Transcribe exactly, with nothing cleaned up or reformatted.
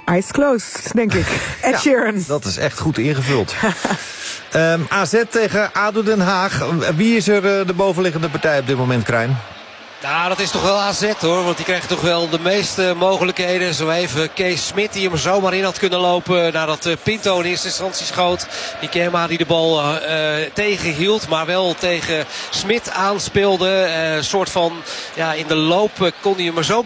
Eyes closed, denk ik. Ed Ja, Sheeran. dat is echt goed ingevuld. um, A Z tegen A D O Den Haag. Wie is er uh, de bovenliggende partij op dit moment, Krijn? Nou, dat is toch wel A Z hoor. Want die krijgt toch wel de meeste mogelijkheden. Zo even Kees Smit die hem zomaar in had kunnen lopen. Nadat Pinto in eerste instantie schoot. Ikema die de bal uh, tegenhield. Maar wel tegen Smit aanspeelde. Een uh, soort van, ja, in de loop kon hij hem er zo